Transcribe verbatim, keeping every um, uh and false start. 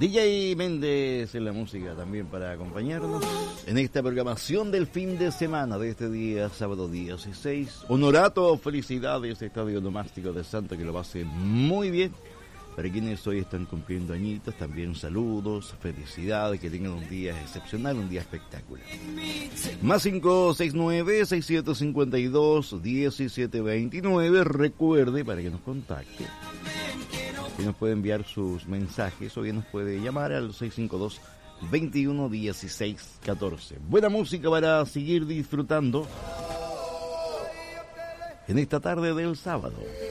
D J Méndez en la música también para acompañarnos en esta programación del fin de semana de este día, sábado dieciséis. Honorato, felicidades, Estadio Nomástico de Santa, que lo pase muy bien. Para quienes hoy están cumpliendo añitos, también saludos, felicidades, que tengan un día excepcional, un día espectacular. Más cinco seis nueve, seis siete cinco dos, uno siete dos nueve, recuerde para que nos contacte, que nos puede enviar sus mensajes o bien nos puede llamar al seis cinco dos, veintiuno dieciséis catorce. Buena música para seguir disfrutando en esta tarde del sábado.